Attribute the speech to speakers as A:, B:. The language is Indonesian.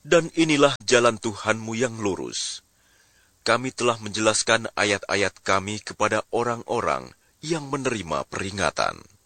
A: Dan inilah jalan Tuhanmu yang lurus. Kami telah menjelaskan ayat-ayat kami kepada orang-orang yang menerima peringatan.